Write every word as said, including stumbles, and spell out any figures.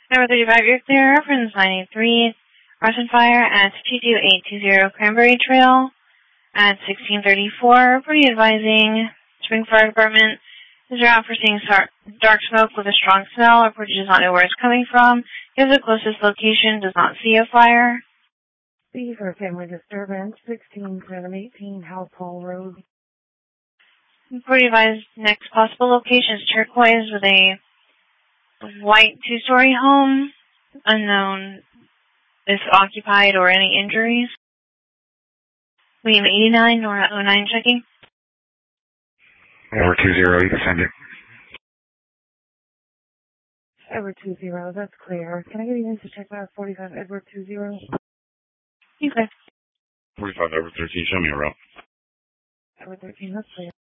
Number thirty-five, you're clear. Reference nine eight three, arson fire at two two eight two zero Cranberry Trail at sixteen thirty-four. Pretty advising, Spring Fire Department is around for seeing dark smoke with a strong smell. Our portage does not know where it's coming from. Gives the closest location, does not see a fire. B for family disturbance, sixteen seven eighteen House Hall Road. Pretty advised, next possible location is Turquoise with a white two-story home. Unknown if occupied or any injuries. William eighty-nine, Nora oh nine checking. Over two zero, you can send it. Edward two zero, that's clear. Can I get you to check that forty-five Edward two zero? Okay. forty-five Edward thirteen, show me a route. Edward thirteen, that's clear.